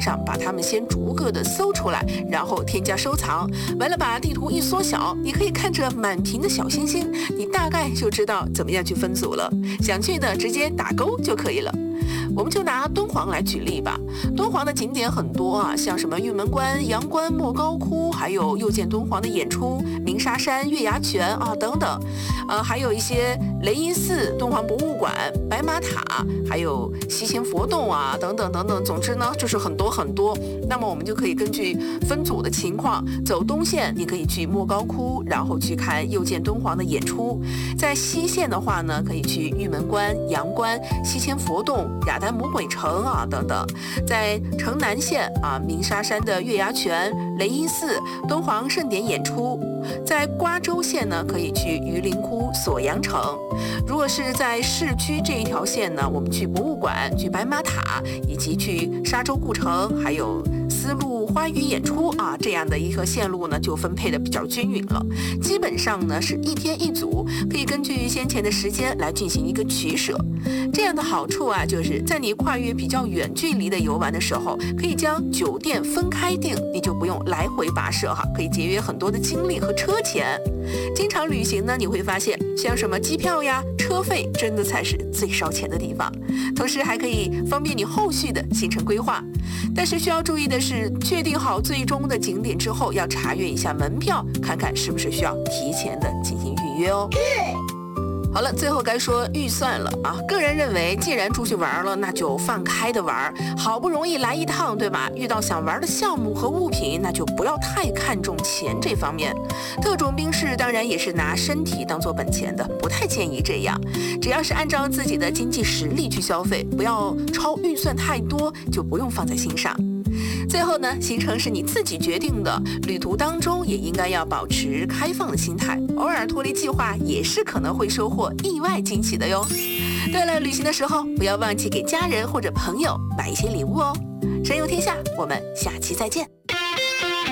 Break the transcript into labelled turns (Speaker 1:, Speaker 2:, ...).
Speaker 1: 上把它们先逐个的搜出来，然后添加收藏。完了把地图一缩小，你可以看着满屏的小星星，你大概就知道怎么样去分组了。想去的直接打勾就可以了。我们就拿敦煌来举例吧，敦煌的景点很多啊，像什么玉门关、阳关、莫高窟，还有又见敦煌的演出、鸣沙山、月牙泉啊等等，还有一些雷音寺、敦煌博物馆、白马塔，还有西贤佛洞啊等等等等。总之呢，就是很多很多。那么我们就可以根据分组的情况，走东线你可以去莫高窟，然后去看又见敦煌的演出；在西线的话呢，可以去玉门关、阳关、西贤佛洞、雅丹魔鬼城啊等等。在城南线啊，鸣沙山的月牙泉、雷音寺、敦煌盛典演出。在瓜州线呢，可以去榆林窟、锁阳城。如果是在市区这一条线呢，我们去博物馆、去白马塔，以及去沙洲故城，还有丝路花语演出啊，这样的一个线路呢，就分配的比较均匀了。基本上呢是一天一组，可以根据先前的时间来进行一个取舍。这样的好处啊，就是在你跨越比较远距离的游玩的时候，可以将酒店分开订，你就不用来回跋涉哈，可以节约很多的精力和车钱。经常旅行呢，你会发现像什么机票呀、车费，真的才是最烧钱的地方。同时还可以方便你后续的行程规划。但是需要注意的是，确定好最终的景点之后，要查阅一下门票，看看是不是需要提前的进行预约哦。好了，最后该说预算了啊。个人认为，既然出去玩了，那就放开的玩。好不容易来一趟，对吧？遇到想玩的项目和物品，那就不要太看重钱这方面。特种兵式当然也是拿身体当做本钱的，不太建议这样。只要是按照自己的经济实力去消费，不要超预算太多，就不用放在心上。最后呢，行程是你自己决定的，旅途当中也应该要保持开放的心态，偶尔脱离计划也是可能会收获意外惊喜的哟。对了，旅行的时候不要忘记给家人或者朋友买一些礼物哦。神游天下，我们下期再见。